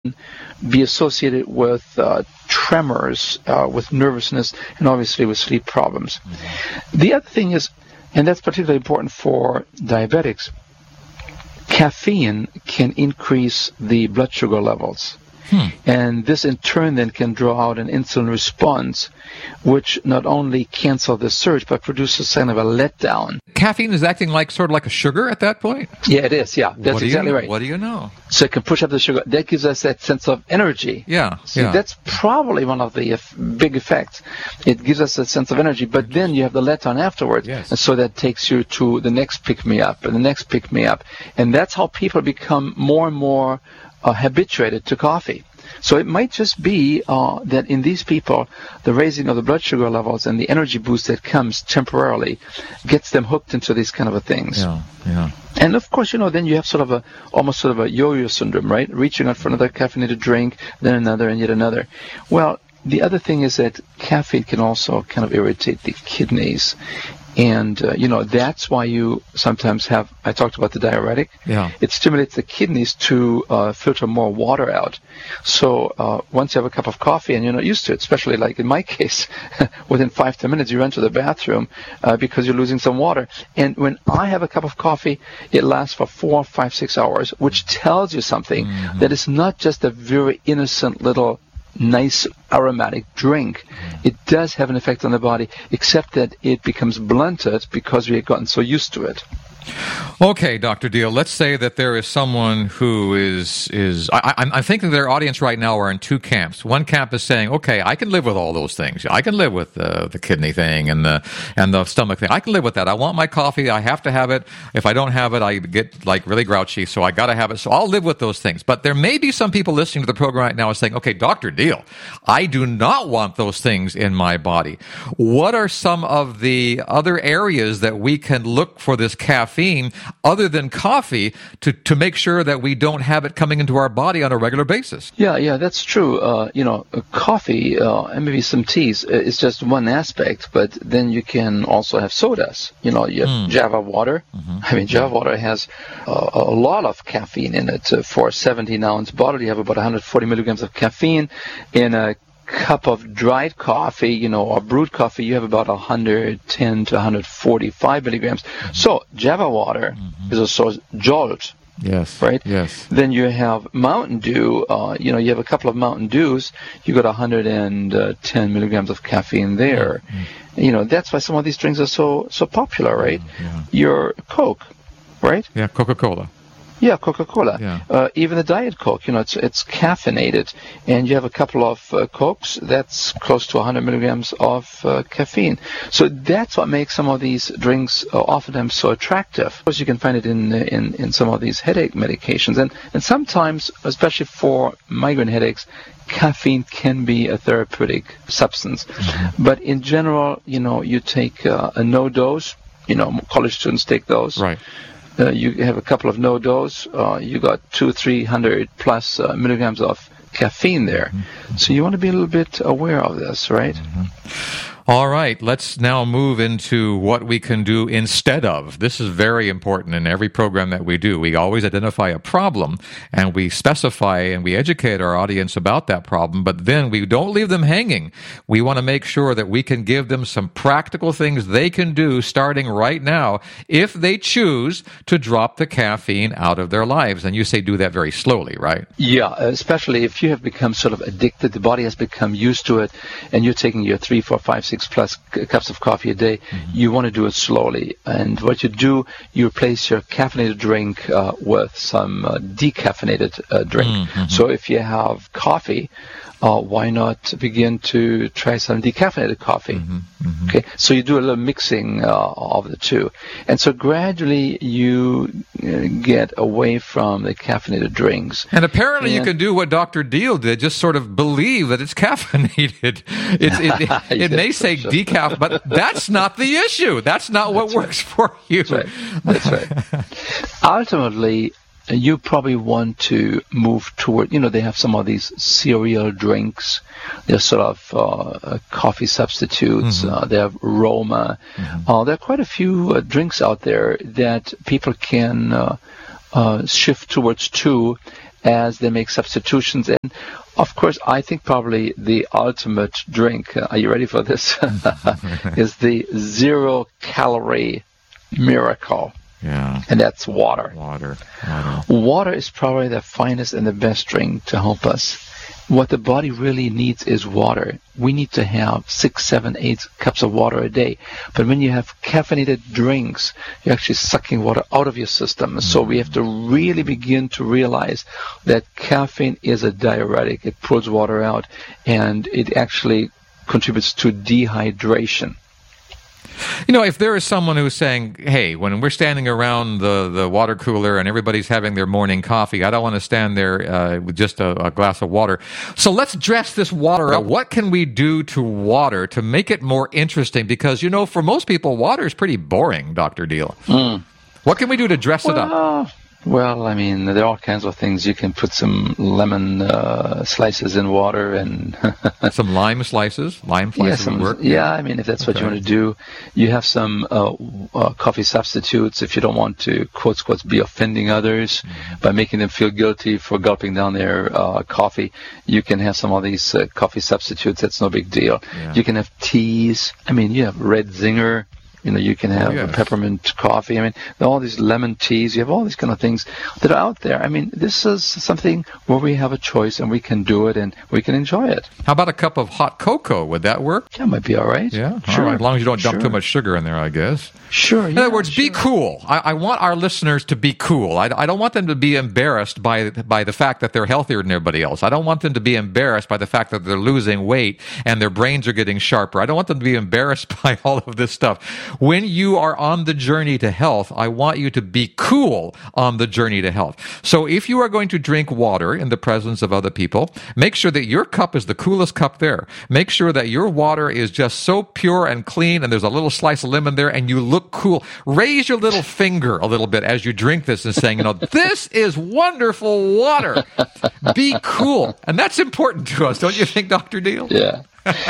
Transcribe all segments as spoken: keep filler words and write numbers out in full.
be associated with uh, tremors, uh, with nervousness, and obviously with sleep problems. Mm-hmm. The other thing is, and that's particularly important for diabetics, caffeine can increase the blood sugar levels. Hmm. And this in turn then can draw out an insulin response, which not only cancels the surge, but produces kind of a letdown. Caffeine is acting like sort of like a sugar at that point? Yeah, it is, yeah. That's exactly you, right. What do you know? So it can push up the sugar. That gives us that sense of energy. Yeah, See, yeah. that's probably one of the eff- big effects. It gives us a sense of energy, but then you have the letdown afterwards. Yes. And so that takes you to the next pick-me-up and the next pick-me-up. And that's how people become more and more uh, habituated to coffee. So it might just be uh, that in these people, the raising of the blood sugar levels and the energy boost that comes temporarily gets them hooked into these kind of a things. Yeah, yeah. And of course, you know, then you have sort of a, almost sort of a yo-yo syndrome, right? Reaching out for another caffeinated drink, then another, and yet another. Well, the other thing is that caffeine can also kind of irritate the kidneys. And, uh, you know, that's why you sometimes have, I talked about the diuretic. Yeah. It stimulates the kidneys to uh, filter more water out. So uh, once you have a cup of coffee and you're not used to it, especially like in my case, within five, ten minutes you run to the bathroom uh, because you're losing some water. And when I have a cup of coffee, it lasts for four, five, six hours, which tells you something mm-hmm. that it's not just a very innocent little nice aromatic drink. It does have an effect on the body, except that it becomes blunted because we have gotten so used to it. Okay, Doctor Deal, let's say that there is someone who is, is I, I'm, I'm thinking their audience right now are in two camps. One camp is saying, okay, I can live with all those things. I can live with uh, the kidney thing and the and the stomach thing. I can live with that. I want my coffee. I have to have it. If I don't have it, I get like really grouchy, so I got to have it. So I'll live with those things. But there may be some people listening to the program right now saying, okay, Doctor Deal, I do not want those things in my body. What are some of the other areas that we can look for this caffeine other than coffee to, to make sure that we don't have it coming into our body on a regular basis? Yeah, yeah, that's true. Uh, you know, coffee uh, and maybe some teas is just one aspect, but then you can also have sodas. You know, you have mm. Java water. Mm-hmm. I mean, Java water has uh, a lot of caffeine in it. Uh, for a seventeen ounce bottle, you have about one hundred forty milligrams of caffeine. In a cup of dried coffee, you know, or brewed coffee, you have about one hundred ten to one hundred forty-five milligrams. Mm-hmm. So Java water mm-hmm. is a source, Jolt. Yes. Right? Yes. Then you have Mountain Dew. Uh, you know, you have a couple of Mountain Dews. You got one hundred ten milligrams of caffeine there. Mm-hmm. You know, that's why some of these drinks are so so popular, right? Yeah, yeah. Your Coke, right? Yeah, Coca-Cola. Yeah, Coca-Cola. Yeah. Uh, even the Diet Coke, you know, it's it's caffeinated, and you have a couple of uh, Cokes that's close to one hundred milligrams of uh, caffeine. So that's what makes some of these drinks uh, oftentimes so attractive. Of course, you can find it in in in some of these headache medications, and and sometimes, especially for migraine headaches, caffeine can be a therapeutic substance. Mm-hmm. But in general, you know, you take uh, a no dose. You know, college students take those. Right. Uh, you have a couple of no dose, uh, you got two, three hundred plus uh, milligrams of caffeine there. Mm-hmm. So you want to be a little bit aware of this, right? Mm-hmm. All right, let's now move into what we can do instead of. This is very important in every program that we do. We always identify a problem, and we specify and we educate our audience about that problem, but then we don't leave them hanging. We want to make sure that we can give them some practical things they can do starting right now if they choose to drop the caffeine out of their lives. And you say do that very slowly, right? Yeah, especially if you have become sort of addicted, the body has become used to it, and you're taking your three, four, five, six plus cups of coffee a day, mm-hmm. you want to do it slowly. And what you do, you replace your caffeinated drink uh, with some uh, decaffeinated uh, drink. Mm-hmm. So if you have coffee, uh, why not begin to try some decaffeinated coffee? Mm-hmm. Mm-hmm. Okay, so you do a little mixing uh, of the two. And so gradually you uh, get away from the caffeinated drinks. And apparently and you can do what Doctor Deal did, just sort of believe that it's caffeinated. It's, it it, it yes, may say sure. decaf, but that's not the issue. That's not what that's works right. for you. That's right. That's right. Ultimately, you probably want to move toward, you know, they have some of these cereal drinks. They're sort of uh, coffee substitutes. Mm-hmm. Uh, they have Roma. Mm-hmm. Uh, there are quite a few uh, drinks out there that people can uh, uh, shift towards too. as they make substitutions. And, of course, I think probably the ultimate drink, uh, are you ready for this, is the zero-calorie miracle. Yeah. And that's water. Water. Water. Water is probably the finest and the best drink to help us. What the body really needs is water. We need to have six, seven, eight cups of water a day. But when you have caffeinated drinks, you're actually sucking water out of your system. Mm-hmm. So we have to really begin to realize that caffeine is a diuretic. It pulls water out, and it actually contributes to dehydration. You know, if there is someone who's saying, hey, when we're standing around the, the water cooler and everybody's having their morning coffee, I don't want to stand there uh, with just a, a glass of water. So let's dress this water up. What can we do to water to make it more interesting? Because, you know, for most people, water is pretty boring, Doctor Deal. Mm. What can we do to dress well, it up? Well, I mean, there are all kinds of things. You can put some lemon uh, slices in water and... some lime slices? Lime slices yeah, some, would work? Yeah, I mean, if that's okay. what you want to do. You have some uh, uh, coffee substitutes if you don't want to, quote, quote, be offending others mm-hmm. by making them feel guilty for gulping down their uh, coffee. You can have some of these uh, coffee substitutes. That's no big deal. Yeah. You can have teas. I mean, you have Red Zinger. You know, you can have oh, yes. peppermint coffee. I mean, all these lemon teas. You have all these kind of things that are out there. I mean, this is something where we have a choice and we can do it and we can enjoy it. How about a cup of hot cocoa? Would that work? That might be all right. Yeah, sure. All right. As long as you don't dump sure. too much sugar in there, I guess. Sure. In yeah, other words, sure. be cool. I, I want our listeners to be cool. I, I don't want them to be embarrassed by by the fact that they're healthier than everybody else. I don't want them to be embarrassed by the fact that they're losing weight and their brains are getting sharper. I don't want them to be embarrassed by all of this stuff. When you are on the journey to health, I want you to be cool on the journey to health. So if you are going to drink water in the presence of other people, make sure that your cup is the coolest cup there. Make sure that your water is just so pure and clean and there's a little slice of lemon there and you look cool. Raise your little finger a little bit as you drink this and saying, you know, this is wonderful water. Be cool. And that's important to us, don't you think, Doctor Deal? Yeah.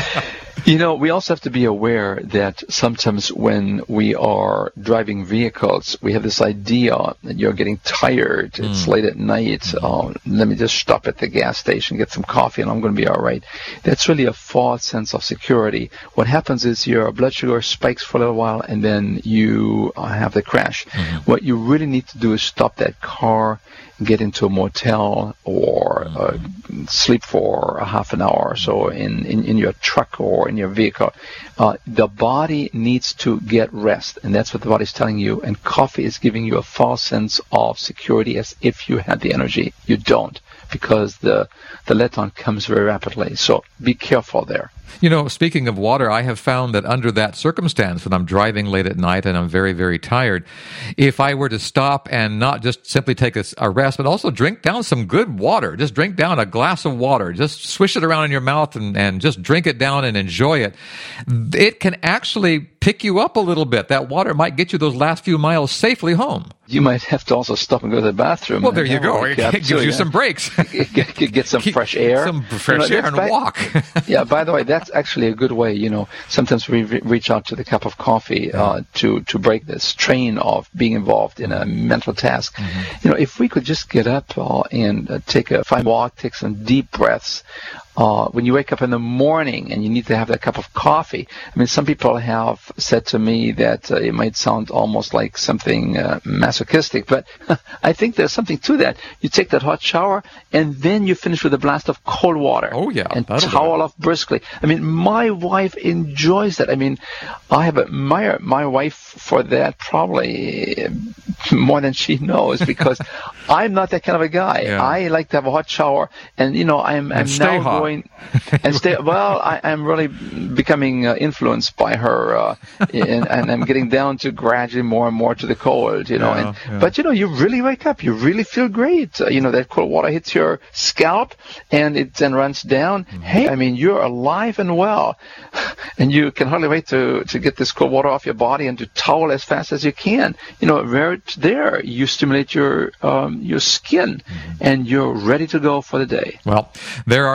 You know, we also have to be aware that sometimes when we are driving vehicles, we have this idea that you're getting tired. Mm. It's late at night. Mm. Oh, let me just stop at the gas station, get some coffee, and I'm going to be all right. That's really a false sense of security. What happens is your blood sugar spikes for a little while, and then you uh, have the crash. Mm. What you really need to do is stop that car, get into a motel, or uh, sleep for a half an hour or so in, in, in your truck or in your vehicle. Uh, the body needs to get rest, and that's what the body's telling you. And coffee is giving you a false sense of security as if you had the energy. You don't, because the, the letdown comes very rapidly. So be careful there. You know, speaking of water, I have found that under that circumstance, when I'm driving late at night and I'm very, very tired, if I were to stop and not just simply take a, a rest, but also drink down some good water, just drink down a glass of water, just swish it around in your mouth and, and just drink it down and enjoy it, it can actually pick you up a little bit. That water might get you those last few miles safely home. You might have to also stop and go to the bathroom. Well, there you go. It gives you some breaks. get, get, get some fresh air. Some fresh you know, air and by, walk. Yeah, by the way, that's actually a good way. You know, sometimes we re- reach out to the cup of coffee uh, to, to break this train of being involved in a mental task. Mm-hmm. You know, if we could just get up uh, and uh, take a fine walk, take some deep breaths, Uh, when you wake up in the morning and you need to have that cup of coffee. I mean, some people have said to me that uh, it might sound almost like something uh, masochistic, but I think there's something to that. You take that hot shower and then you finish with a blast of cold water. Oh, yeah. And towel off briskly. I mean, my wife enjoys that. I mean, I have admired my wife for that probably more than she knows, because I'm not that kind of a guy. Yeah. I like to have a hot shower, and, you know, I'm, I'm now hot. going and stay. Well, I, I'm really becoming uh, influenced by her, uh, and, and I'm getting down to gradually more and more to the cold, you know. Yeah, and, yeah. But, you know, you really wake up. You really feel great. Uh, you know, that cold water hits your scalp, and it then runs down. Mm-hmm. Hey, I mean, you're alive and well, and you can hardly wait to, to get this cold water off your body and to towel as fast as you can. You know, right there, you stimulate your um, your skin, mm-hmm. and you're ready to go for the day. Well, there are things that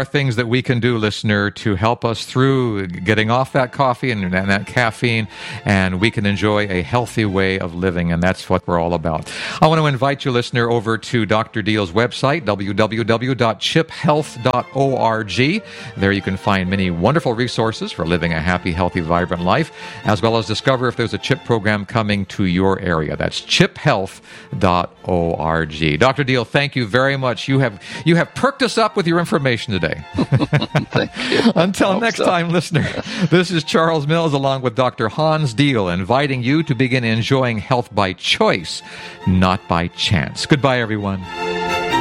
that we can do, listener, to help us through getting off that coffee and, and that caffeine, and we can enjoy a healthy way of living, and that's what we're all about. I want to invite you, listener, over to Doctor Deal's website, w w w dot chip health dot org. There you can find many wonderful resources for living a happy, healthy, vibrant life, as well as discover if there's a CHIP program coming to your area. That's chip health dot org. Doctor Deal, thank you very much. You have you have perked us up with your information today. Thank you. Until next so. time, listener, this is Charles Mills along with Doctor Hans Deal, inviting you to begin enjoying health by choice, not by chance. Goodbye, everyone.